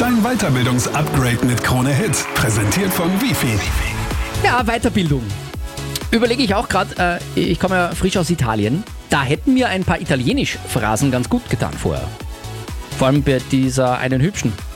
Dein Weiterbildungsupgrade mit Krone Hit. Präsentiert von Wifi. Ja, Weiterbildung. Überlege ich auch gerade, ich komme ja frisch aus Italien. Da hätten mir ein paar Italienisch-Phrasen ganz gut getan vorher. Vor allem bei dieser einen hübschen